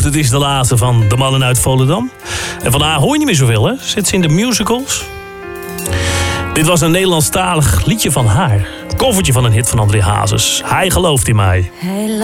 Het is de laatste van De Mannen uit Volendam. En van haar hoor je niet meer zoveel, hè? Zit ze in de musicals? Dit was een Nederlandstalig liedje van haar. Covertje van een hit van André Hazes. Hij gelooft in mij.